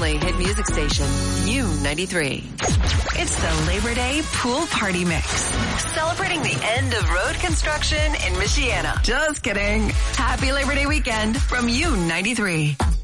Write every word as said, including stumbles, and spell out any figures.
family hit music station, U ninety-three. It's the Labor Day Pool Party Mix. Celebrating the end of road construction in Michiana. Just kidding. Happy Labor Day weekend from U ninety-three.